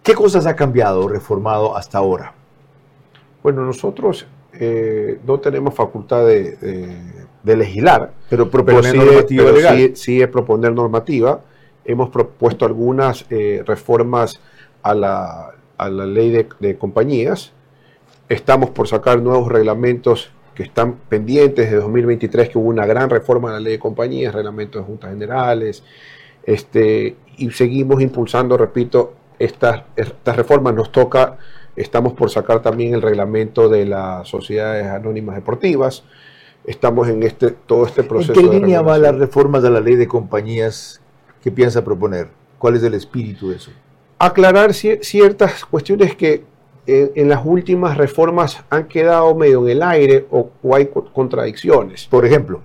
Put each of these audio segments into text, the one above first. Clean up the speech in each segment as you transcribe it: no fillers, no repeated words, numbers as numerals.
¿Qué cosas ha cambiado o reformado hasta ahora? Bueno, nosotros no tenemos facultad de legislar, pero proponer normativa legal. Sí es proponer normativa. Hemos propuesto algunas reformas a la ley de compañías. Estamos por sacar nuevos reglamentos que están pendientes de 2023, que hubo una gran reforma a la ley de compañías, reglamentos de juntas generales, y seguimos impulsando, repito, estas reformas. Estamos por sacar también el reglamento de las sociedades anónimas deportivas. Estamos en todo este proceso. ¿En qué línea va las reformas de la ley de compañías que piensa proponer? ¿Cuál es el espíritu de eso? Aclarar ciertas cuestiones que en las últimas reformas han quedado medio en el aire o hay contradicciones. Por ejemplo,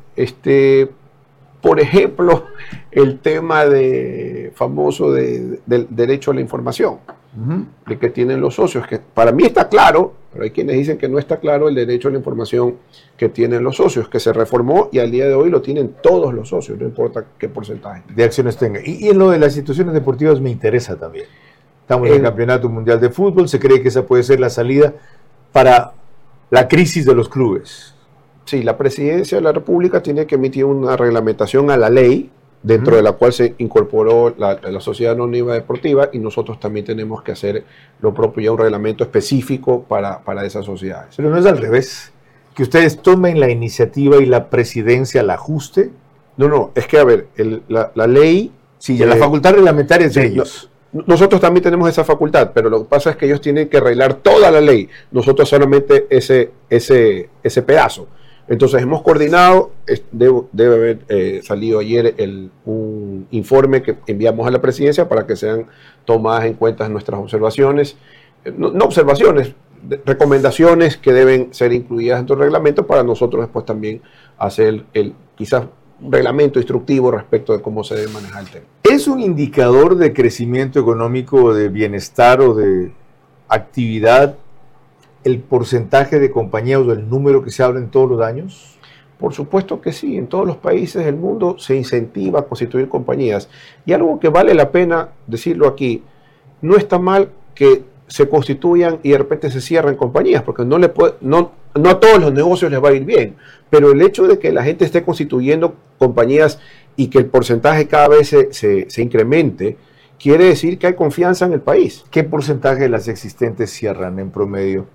el tema famoso del derecho a la información, de que tienen los socios, que para mí está claro, pero hay quienes dicen que no está claro el derecho a la información que tienen los socios, que se reformó y al día de hoy lo tienen todos los socios, no importa qué porcentaje de acciones tenga. Y en lo de las instituciones deportivas me interesa también. Estamos en el Campeonato Mundial de Fútbol, se cree que esa puede ser la salida para la crisis de los clubes. Sí, la Presidencia de la República tiene que emitir una reglamentación a la ley, dentro de la cual se incorporó la Sociedad Anónima Deportiva, y nosotros también tenemos que hacer lo propio, ya un reglamento específico para esas sociedades. Pero no es al revés, que ustedes tomen la iniciativa y la Presidencia la ajuste. No, es que, a ver, la ley... Sí, la facultad reglamentaria es de ellos. Nosotros también tenemos esa facultad, pero lo que pasa es que ellos tienen que arreglar toda la ley, nosotros solamente ese pedazo. Entonces hemos coordinado, debe haber salido ayer un informe que enviamos a la Presidencia para que sean tomadas en cuenta nuestras observaciones, no observaciones, recomendaciones que deben ser incluidas dentro del reglamento, para nosotros después también hacer quizás un reglamento instructivo respecto de cómo se debe manejar el tema. ¿Es un indicador de crecimiento económico, de bienestar o de actividad el porcentaje de compañías o el número que se abren todos los años? Por supuesto que sí, en todos los países del mundo se incentiva a constituir compañías. Y algo que vale la pena decirlo aquí, no está mal que se constituyan y de repente se cierren compañías, porque no a todos los negocios les va a ir bien, pero el hecho de que la gente esté constituyendo compañías y que el porcentaje cada vez se incremente, quiere decir que hay confianza en el país. ¿Qué porcentaje de las existentes cierran en promedio?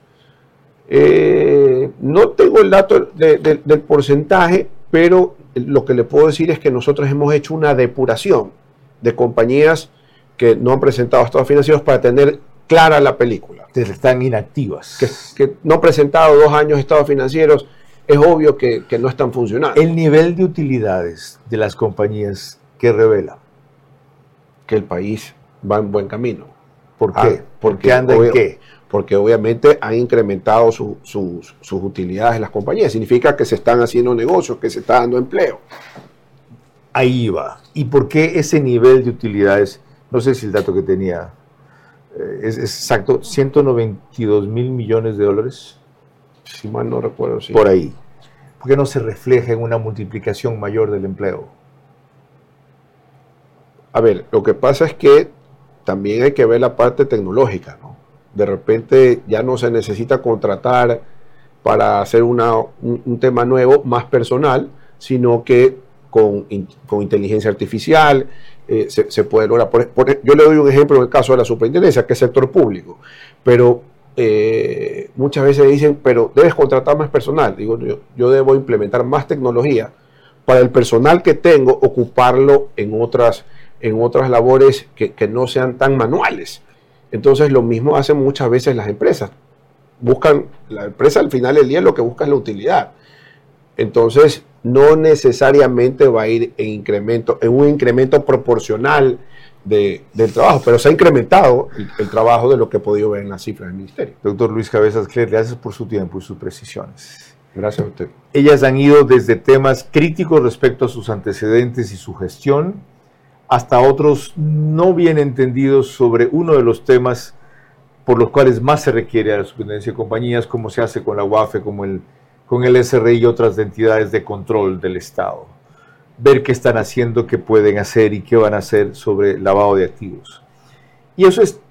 No tengo el dato del porcentaje, pero lo que le puedo decir es que nosotros hemos hecho una depuración de compañías que no han presentado estados financieros para tener clara la película. Están inactivas. Que no han presentado 2 años estados financieros, es obvio que no están funcionando. El nivel de utilidades de las compañías, ¿qué revela? Que el país va en buen camino. ¿Por qué? Porque anda en qué? Porque obviamente han incrementado sus utilidades en las compañías. Significa que se están haciendo negocios, que se está dando empleo. Ahí va. ¿Y por qué ese nivel de utilidades? No sé si el dato que tenía es exacto, 192 mil millones de dólares. Si mal no recuerdo, sí. Por ahí. ¿Por qué no se refleja en una multiplicación mayor del empleo? A ver, lo que pasa es que también hay que ver la parte tecnológica, ¿no? De repente ya no se necesita contratar para hacer un tema nuevo, más personal, sino que con inteligencia artificial se puede lograr. Yo le doy un ejemplo en el caso de la superintendencia, que es sector público, pero muchas veces dicen, pero debes contratar más personal. Digo, yo debo implementar más tecnología para el personal que tengo, ocuparlo en otras labores que no sean tan manuales. Entonces lo mismo hacen muchas veces las empresas. La empresa al final del día lo que busca es la utilidad. Entonces no necesariamente va a ir en un incremento proporcional del trabajo, pero se ha incrementado el trabajo de lo que he podido ver en las cifras del ministerio. Doctor Luis Cabezas Cler, gracias por su tiempo y sus precisiones. Gracias a usted. Ellas han ido desde temas críticos respecto a sus antecedentes y su gestión, hasta otros no bien entendidos sobre uno de los temas por los cuales más se requiere a la superintendencia de compañías, como se hace con la UAFE, con el SRI y otras entidades de control del Estado. Ver qué están haciendo, qué pueden hacer y qué van a hacer sobre lavado de activos. Y eso es